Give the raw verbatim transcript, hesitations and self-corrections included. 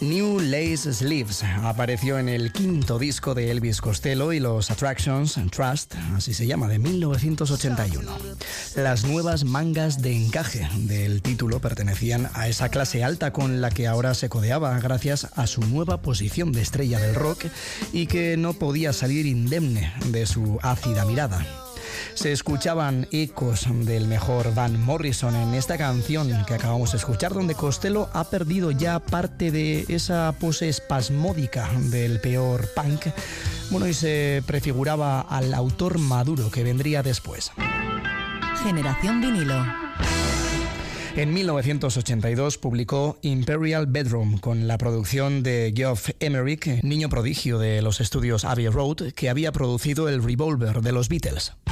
New Lace Sleeves apareció en el quinto disco de Elvis Costello y los Attractions Trust, así se llama, de mil novecientos ochenta y uno. Las nuevas mangas de encaje del título pertenecían a esa clase alta con la que ahora se codeaba gracias a su nueva posición de estrella del rock y que no podía salir indemne de su ácida mirada. Se escuchaban ecos del mejor Van Morrison en esta canción que acabamos de escuchar, donde Costello ha perdido ya parte de esa pose espasmódica del peor punk, bueno, y se prefiguraba al autor maduro que vendría después. Generación vinilo. En mil novecientos ochenta y dos publicó Imperial Bedroom con la producción de Geoff Emerick, niño prodigio de los estudios Abbey Road, que había producido el Revolver de los Beatles.